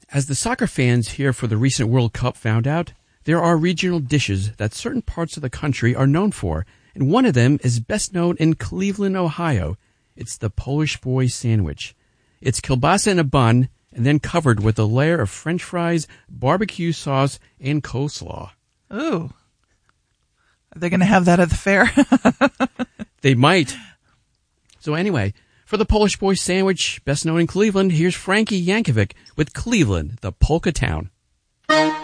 As the soccer fans here for the recent World Cup found out, there are regional dishes that certain parts of the country are known for, and one of them is best known in Cleveland, Ohio. It's the Polish boy sandwich. It's kielbasa in a bun and then covered with a layer of French fries, barbecue sauce, and coleslaw. Ooh. Are they going to have that at the fair? They might. So anyway, for the Polish boy sandwich, best known in Cleveland, here's Frankie Yankovic with Cleveland, the polka town.